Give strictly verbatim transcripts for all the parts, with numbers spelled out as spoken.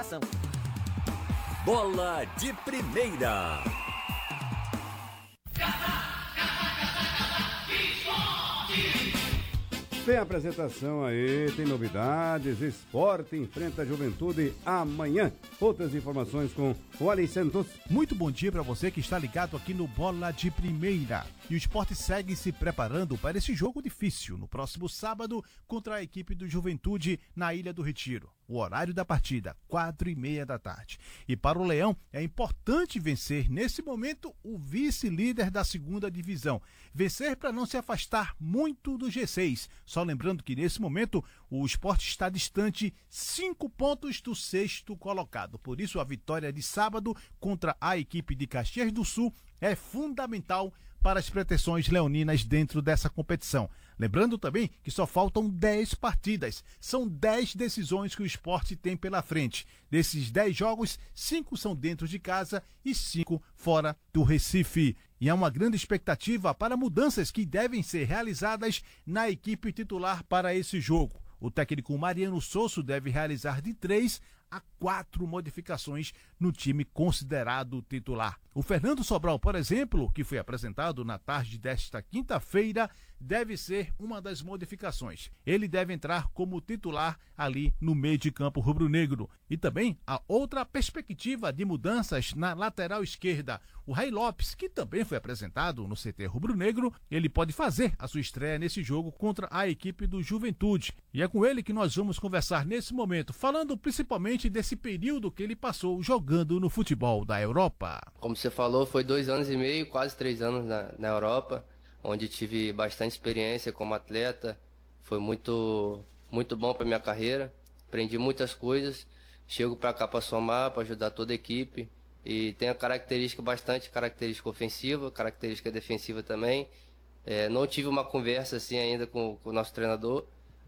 informação. Bola de Primeira. Tem apresentação aí, tem novidades. Esporte enfrenta a Juventude amanhã. Outras informações com o Ali Santos. Muito bom dia para você que está ligado aqui no Bola de Primeira. E o Esporte segue se preparando para esse jogo difícil no próximo sábado contra a equipe do Juventude na Ilha do Retiro. O horário da partida, quatro e meia da tarde. E para o Leão, é importante vencer, nesse momento, o vice-líder da segunda divisão. Vencer para não se afastar muito do G seis. Só lembrando que, nesse momento, o Sport está distante cinco pontos do sexto colocado. Por isso, a vitória de sábado contra a equipe de Caxias do Sul é fundamental para as pretensões leoninas dentro dessa competição. Lembrando também que só faltam dez partidas. São dez decisões que o Sport tem pela frente. Desses dez jogos, cinco são dentro de casa e cinco fora do Recife. E há uma grande expectativa para mudanças que devem ser realizadas na equipe titular para esse jogo. O técnico Mariano Sosso deve realizar de três a quatro modificações no time considerado titular. O Fernando Sobral, por exemplo, que foi apresentado na tarde desta quinta-feira, deve ser uma das modificações. Ele deve entrar como titular ali no meio de campo rubro-negro. E também há outra perspectiva de mudanças na lateral esquerda. O Ray Lopes, que também foi apresentado no C T rubro-negro, ele pode fazer a sua estreia nesse jogo contra a equipe do Juventude. E é com ele que nós vamos conversar nesse momento, falando principalmente desse período que ele passou jogando no futebol da Europa. Como você falou, foi dois anos e meio, quase três anos na, na Europa, onde tive bastante experiência como atleta. Foi muito, muito bom para minha carreira, aprendi muitas coisas. Chego para cá para somar, para ajudar toda a equipe. E tem a característica, bastante característica ofensiva, característica defensiva também. É, não tive uma conversa assim ainda com, com o nosso treinador,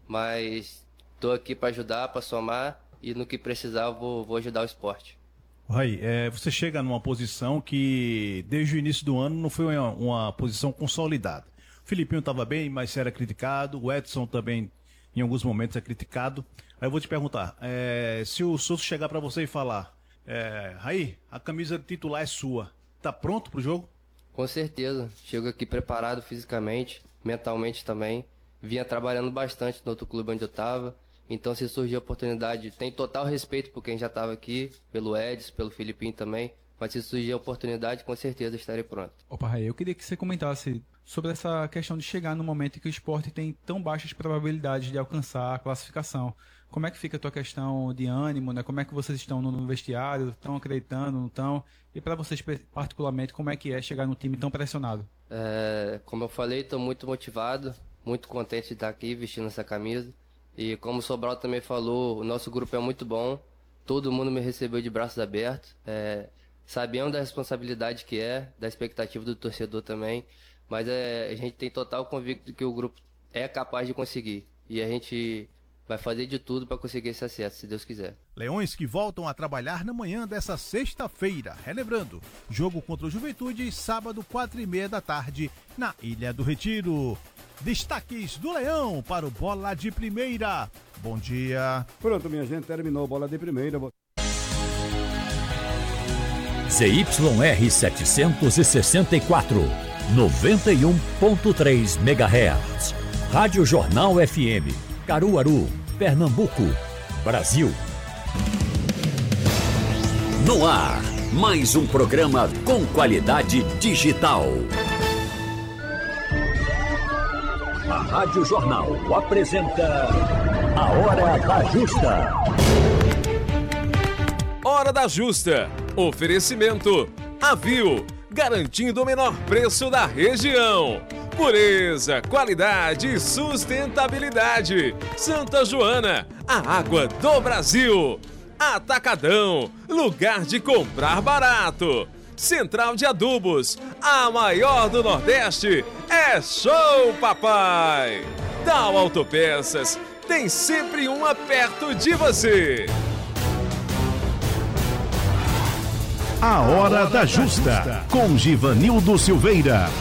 mas estou aqui para ajudar, para somar, e no que precisar eu vou, vou ajudar o esporte. Rai, é, você chega numa posição que desde o início do ano não foi uma, uma posição consolidada. O Filipinho estava bem, mas era criticado, o Edson também em alguns momentos é criticado. Aí eu vou te perguntar, é, se o Souza chegar para você e falar, é, Rai, a camisa titular é sua, tá pronto pro jogo? Com certeza, chego aqui preparado fisicamente, mentalmente também. Vinha trabalhando bastante no outro clube onde eu estava. Então, se surgir a oportunidade, tem total respeito por quem já estava aqui, pelo Edson, pelo Filipinho também, mas se surgir a oportunidade, com certeza estarei pronto. Opa, Rai, eu queria que você comentasse sobre essa questão de chegar no momento em que o esporte tem tão baixas probabilidades de alcançar a classificação. Como é que fica a tua questão de ânimo, né? Como é que vocês estão no vestiário, estão acreditando, não estão? E para vocês, particularmente, como é que é chegar num time tão pressionado? É, como eu falei, estou muito motivado, muito contente de estar aqui vestindo essa camisa. E como o Sobral também falou, o nosso grupo é muito bom, todo mundo me recebeu de braços abertos, é, sabendo da responsabilidade que é, da expectativa do torcedor também, mas é, a gente tem total convicto de que o grupo é capaz de conseguir, e a gente vai fazer de tudo para conseguir esse acesso, se Deus quiser. Leões que voltam a trabalhar na manhã dessa sexta-feira, relembrando, jogo contra o Juventude, sábado, quatro e meia da tarde, na Ilha do Retiro. Destaques do Leão para o Bola de Primeira. Bom dia. Pronto, minha gente, terminou o Bola de Primeira. Z Y R setecentos e sessenta e quatro, noventa e um ponto três megahertz. Rádio Jornal F M, Caruaru, Pernambuco, Brasil. No ar, mais um programa com qualidade digital. A Rádio Jornal apresenta A Hora da Justa. Hora da Justa. Oferecimento Avil, garantindo o menor preço da região. Pureza, qualidade e sustentabilidade. Santa Joana, a água do Brasil. Atacadão, lugar de comprar barato. Central de Adubos, a maior do Nordeste, é Show Papai! Tal Autopeças, tem sempre uma perto de você. A Hora da Justa, com Givanildo Silveira.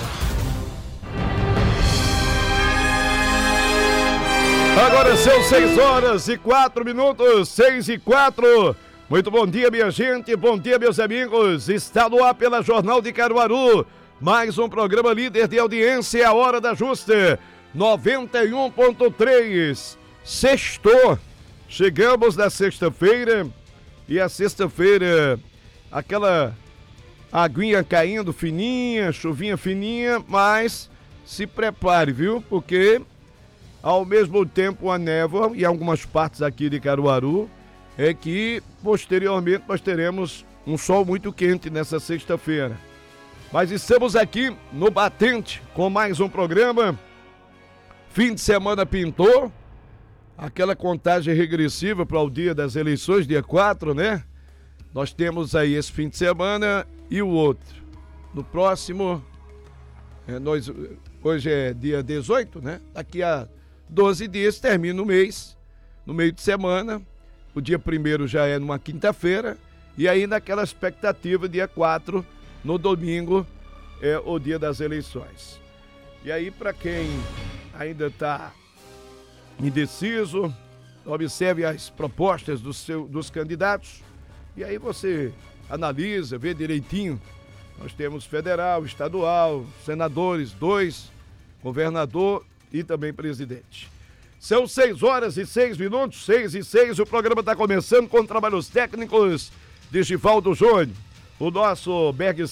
Agora são seis horas e quatro minutos, seis e quatro. Muito bom dia, minha gente, bom dia, meus amigos. Está no ar pela Jornal de Caruaru. Mais um programa líder de audiência, a Hora da Justa, noventa e um ponto três. Sextou. Chegamos na sexta-feira e a sexta-feira, aquela aguinha caindo fininha, chuvinha fininha, mas se prepare, viu? Porque ao mesmo tempo a névoa em algumas partes aqui de Caruaru é que posteriormente nós teremos um sol muito quente nessa sexta-feira. Mas estamos aqui no Batente com mais um programa. Fim de semana pintou, aquela contagem regressiva para o dia das eleições, dia quatro, né? Nós temos aí esse fim de semana e o outro. No próximo, é, nós, hoje é dia dezoito, né? Daqui a doze dias termina o mês, no meio de semana. O dia primeiro já é numa quinta-feira e aí naquela expectativa, dia quatro, no domingo, é o dia das eleições. E aí, para quem ainda está indeciso, observe as propostas do seu, dos candidatos e aí você analisa, vê direitinho. Nós temos federal, estadual, senadores, dois, governador e também presidente. São seis horas e seis minutos, seis e seis, o programa está começando com trabalhos técnicos de Givaldo Júnior. O nosso Berg